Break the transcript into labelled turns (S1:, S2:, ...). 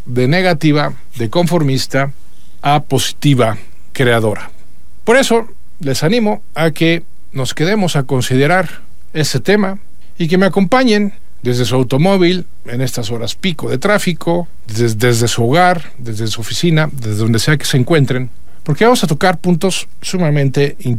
S1: de negativa, de conformista, a positiva, creadora. Por eso les animo a que nos quedemos a considerar ese tema y que me acompañen desde su automóvil en estas horas pico de tráfico, desde su hogar, desde su oficina, desde donde sea que se encuentren, porque vamos a tocar puntos sumamente importantes.